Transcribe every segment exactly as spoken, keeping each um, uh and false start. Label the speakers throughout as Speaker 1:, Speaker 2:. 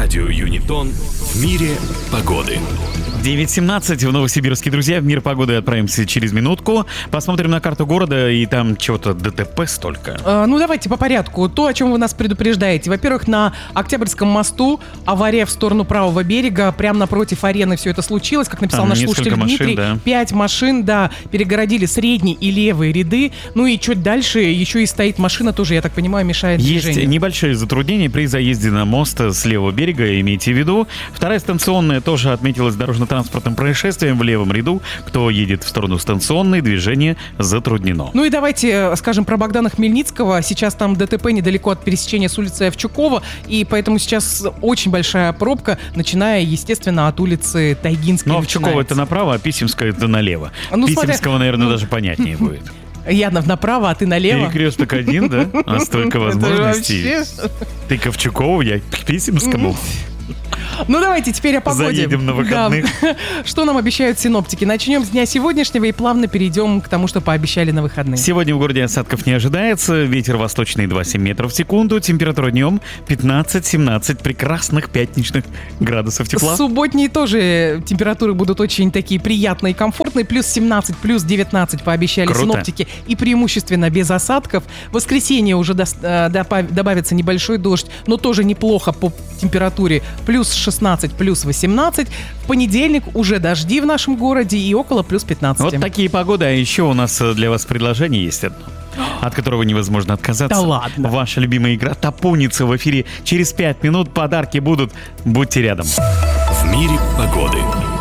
Speaker 1: Радио Юнитон в мире погоды.
Speaker 2: девять семнадцать в Новосибирске, друзья. В мир погоды отправимся через минутку. Посмотрим на карту города, и там чего-то ДТП столько.
Speaker 3: А, ну, давайте по порядку. То, о чем вы нас предупреждаете. Во-первых, на Октябрьском мосту авария в сторону правого берега. Прямо напротив арены все это случилось. Как написал
Speaker 2: Там
Speaker 3: наш слушатель
Speaker 2: машин,
Speaker 3: Дмитрий.
Speaker 2: да.
Speaker 3: Пять машин, да, перегородили средние и левые ряды. Ну и чуть дальше еще и стоит машина тоже, я так понимаю, мешает
Speaker 2: Есть
Speaker 3: движению.
Speaker 2: небольшие затруднения при заезде на мост с левого берега, имейте в виду. Вторая станционная тоже отметилась дорожно-транспортным происшествием в левом ряду. Кто едет в сторону станционной, движение затруднено.
Speaker 3: Ну и давайте скажем про Богдана Хмельницкого. Сейчас там ДТП недалеко от пересечения с улицы Овчукова, и поэтому сейчас очень большая пробка, начиная, естественно, от улицы Тайгинской.
Speaker 2: Но Овчукова это направо, а Писемская это налево.
Speaker 3: Ну,
Speaker 2: Писемского,
Speaker 3: смотря...
Speaker 2: наверное,
Speaker 3: ну...
Speaker 2: даже понятнее будет.
Speaker 3: Я направо, а ты налево.
Speaker 2: Перекресток один, да? А столько возможностей. Ты к Овчукову, я к Писемскому.
Speaker 3: Ну, давайте теперь о погоде.
Speaker 2: Заедем на выходных.
Speaker 3: Да. Что нам обещают синоптики? Начнем с дня сегодняшнего и плавно перейдем к тому, что пообещали на выходные.
Speaker 2: Сегодня в городе осадков не ожидается. Ветер восточный два целых семь метров в секунду. Температура днем пятнадцать-семнадцать прекрасных пятничных градусов тепла.
Speaker 3: Субботние тоже температуры будут очень такие приятные и комфортные. Плюс семнадцать, плюс девятнадцать пообещали
Speaker 2: Круто.
Speaker 3: синоптики. И преимущественно без осадков. В воскресенье уже до, э, добавится небольшой дождь, но тоже неплохо по температуре. Плюс шестнадцать, плюс восемнадцать. В понедельник уже дожди в нашем городе и около плюс пятнадцать.
Speaker 2: Вот такие погоды. А еще у нас для вас предложение есть одно, от которого невозможно отказаться.
Speaker 3: Да ладно.
Speaker 2: Ваша любимая игра «Топуница» в эфире через пять минут. Подарки будут. Будьте рядом.
Speaker 1: В мире погоды.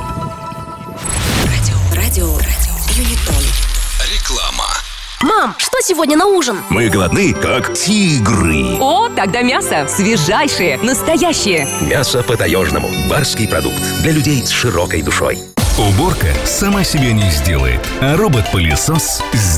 Speaker 4: Радио, радио, радио, Юнитон.
Speaker 1: Реклама.
Speaker 5: Мам, что сегодня на ужин?
Speaker 6: Мы голодны, как тигры.
Speaker 7: О, тогда мясо. Свежайшее, настоящее.
Speaker 6: Мясо по-таежному. Барский продукт для людей с широкой душой.
Speaker 8: Уборка сама себя не сделает, а робот-пылесос